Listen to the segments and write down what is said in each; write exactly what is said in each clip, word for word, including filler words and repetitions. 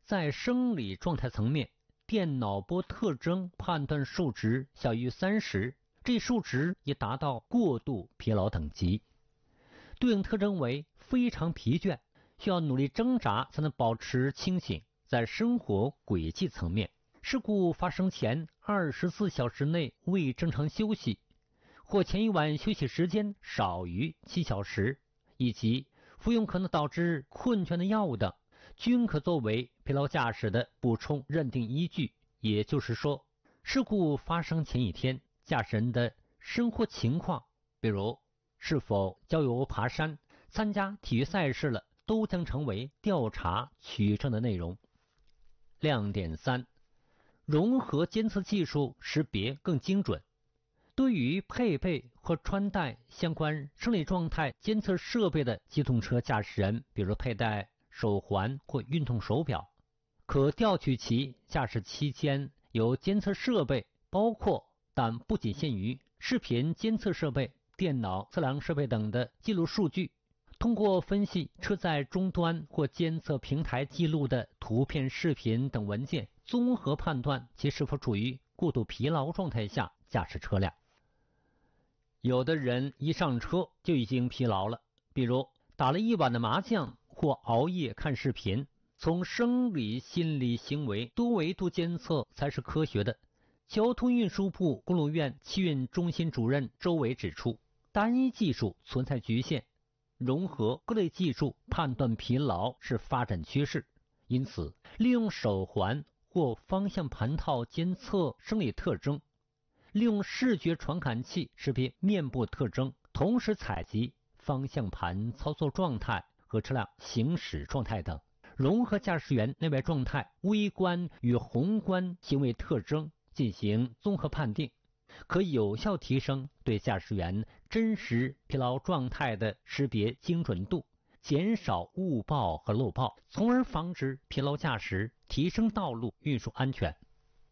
在生理状态层面，电脑波特征判断数值小于三十，这数值已达到过度疲劳等级。对应特征为非常疲倦，需要努力挣扎才能保持清醒。在生活轨迹层面，事故发生前二十四小时内未正常休息，或前一晚休息时间少于七小时，以及服用可能导致困倦的药物等，均可作为疲劳驾驶的补充认定依据。也就是说，事故发生前一天，驾驶人的生活情况，比如是否郊游爬山、参加体育赛事了，都将成为调查取证的内容。亮点三，融合监测技术识别更精准。对于配备或穿戴相关生理状态监测设备的机动车驾驶人，比如佩戴手环或运动手表，可调取其驾驶期间由监测设备包括但不仅限于视频监测设备、电脑测量设备等的记录数据，通过分析车载终端或监测平台记录的图片、视频等文件，综合判断其是否处于过度疲劳状态下驾驶车辆。有的人一上车就已经疲劳了，比如打了一晚的麻将或熬夜看视频。从生理、心理、行为多维度监测才是科学的。交通运输部公路院气运中心主任周伟指出，单一技术存在局限，融合各类技术判断疲劳是发展趋势。因此，利用手环或方向盘套监测生理特征，利用视觉传感器识别面部特征，同时采集方向盘操作状态和车辆行驶状态等，融合驾驶员内外状态、微观与宏观行为特征进行综合判定，可有效提升对驾驶员真实疲劳状态的识别精准度，减少误报和漏报，从而防止疲劳驾驶，提升道路运输安全。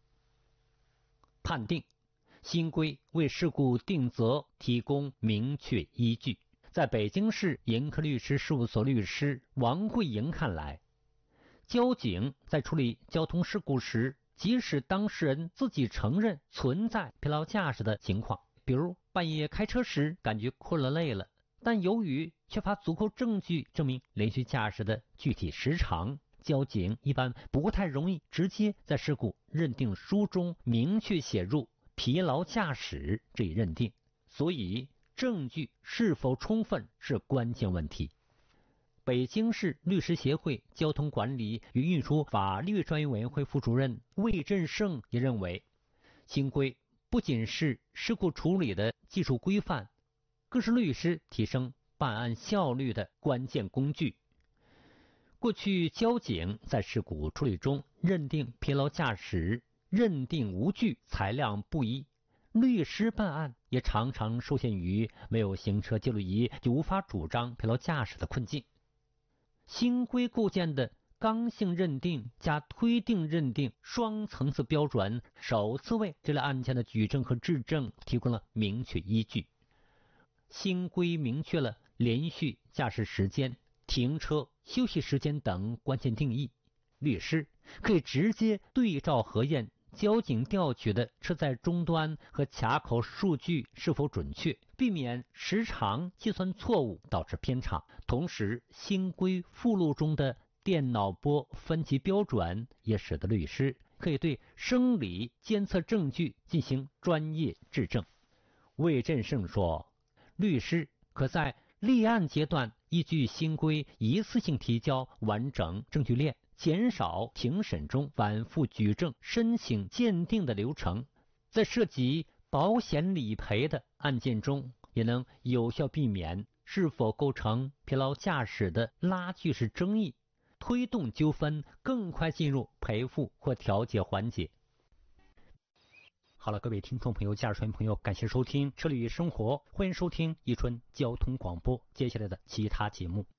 判定新规为事故定责提供明确依据。在北京市盈科律师事务所律师王桂莹看来，交警在处理交通事故时，即使当事人自己承认存在疲劳驾驶的情况，比如半夜开车时感觉困了累了，但由于缺乏足够证据证明连续驾驶的具体时长，交警一般不太容易直接在事故认定书中明确写入疲劳驾驶这一认定，所以证据是否充分是关键问题。北京市律师协会交通管理与运输法律专业委员会副主任魏振胜也认为，新规不仅是事故处理的技术规范，更是律师提升办案效率的关键工具。过去交警在事故处理中认定疲劳驾驶认定无据，裁量不一，律师办案也常常受限于没有行车记录仪就无法主张疲劳驾驶的困境。新规构建的刚性认定加推定认定双层次标准，首次为这类案件的举证和质证提供了明确依据。新规明确了连续驾驶时间、停车、休息时间等关键定义，律师可以直接对照核验交警调取的车载终端和卡口数据是否准确，避免时长计算错误导致偏差。同时，新规附录中的电脑波分级标准也使得律师可以对生理监测证据进行专业质证。魏振胜说，律师可在立案阶段依据新规一次性提交完整证据链，减少庭审中反复举证、申请鉴定的流程。在涉及保险理赔的案件中，也能有效避免是否构成疲劳驾驶的拉锯式争议，推动纠纷更快进入赔付或调解环节。好了，各位听众朋友、驾驶员朋友，感谢收听车里与生活，欢迎收听宜春交通广播接下来的其他节目。